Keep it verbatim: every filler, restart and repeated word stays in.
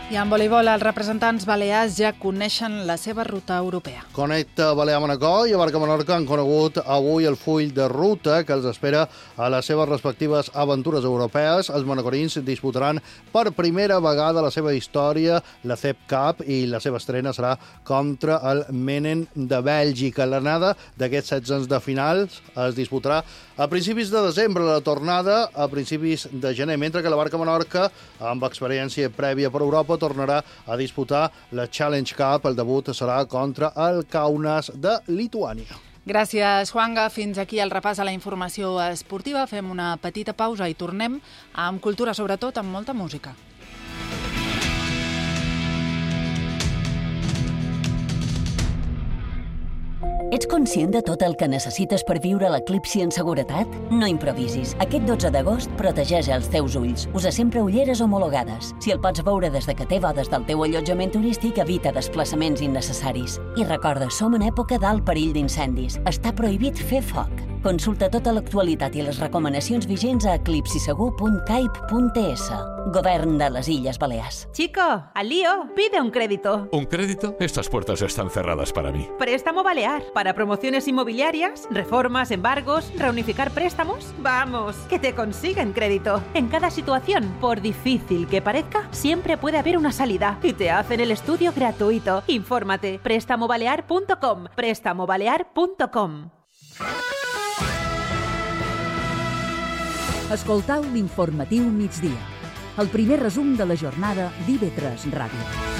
I en voleibol, els representants balears ja coneixen la seva ruta europea. Connecta Balear-Manacor i Abarca-Menorca han conegut avui el full de ruta que els espera a les seves respectives aventures europees. Els manacorins disputaran per primera vegada la seva història la C E P Cup i la seva estrena serà contra el Menen de Bèlgica. L'anada d'aquests setze de finals es disputarà a principis de desembre, la tornada a principis de gener, mentre que la Barca-Menorca, amb experiència prèvia per Europa, tornarà a disputar la Challenge Cup. El debut serà contra el Kaunas de Lituània. Gràcies, Juanga. Fins aquí el repàs a la informació esportiva. Fem una petita pausa i tornem amb cultura, sobretot amb molta música. Ets conscient de tot el que necessites per viure l'eclipsi en seguretat? No improvisis. Aquest dotze d'agost protegeix els teus ulls. Usa sempre ulleres homologades. Si el pots veure des de que té des del teu allotjament turístic, evita desplaçaments innecessaris. I recorda, som en època d'alt perill d'incendis. Està prohibit fer foc. Consulta tota l'actualitat i les recomanacions vigents a eclipsisegur punt caip punt es. Govern de les Illes Balears. Chico, al lío, pide un crédito. ¿Un crédito? Estas puertas están cerradas para mí. Préstamo Balear. Para promociones inmobiliarias, reformas, embargos, reunificar préstamos. Vamos, que te consiguen crédito. En cada situación, por difícil que parezca, siempre puede haber una salida. Y te hacen el estudio gratuito. Infórmate. préstamo balear punto com. préstamo balear punto com. Escoltau l'informatiu migdia, el primer resum de la jornada d'I V tres Ràdio.